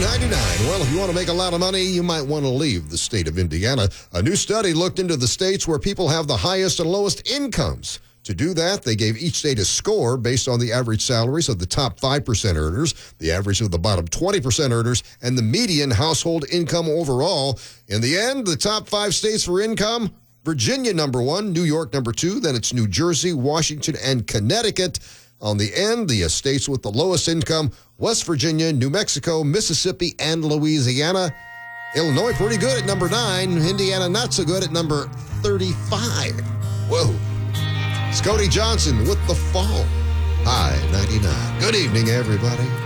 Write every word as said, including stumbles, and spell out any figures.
ninety-nine. Well, if you want to make a lot of money, you might want to leave the state of Indiana. A new study looked into the states where people have the highest and lowest incomes. To do that, they gave each state a score based on the average salaries of the top five percent earners, the average of the bottom twenty percent earners, and the median household income overall. In the end, the top five states for income: Virginia number one, New York number two, then it's New Jersey, Washington, and Connecticut. On the end, the states with the lowest income: West Virginia, New Mexico, Mississippi, and Louisiana. Illinois pretty good at number nine. Indiana not so good at number thirty-five. Whoa. It's Cody Johnson with The Fall. High ninety-nine. Good evening, everybody.